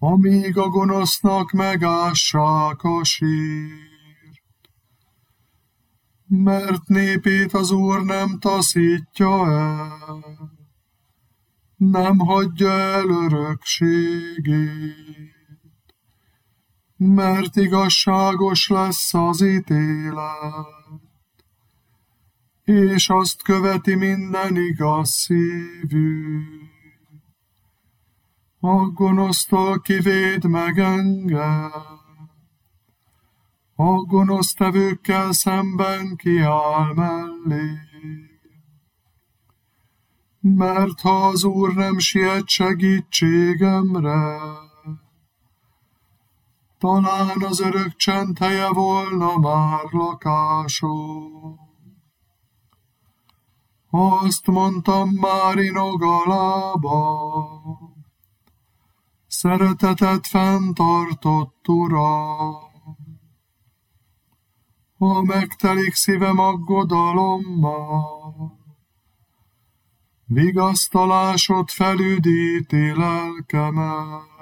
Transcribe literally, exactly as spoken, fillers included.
amíg a gonosznak megássák a sírt. Mert népét az Úr nem taszítja el, nem hagyja el örökségét. Mert igazságos lesz az ítélet, és azt követi minden igaz szívű. A gonosztól kivéd meg engem, a gonosztevőkkel szemben kiáll mellé. Mert ha az Úr nem siet segítségemre, talán az örök csend helye volna már lakásom. Azt mondtam már inogalába, szeretetet fenntartott Uram. Ha megtelik szívem aggodalommal, vigasztalásod felüdíti lelkemet.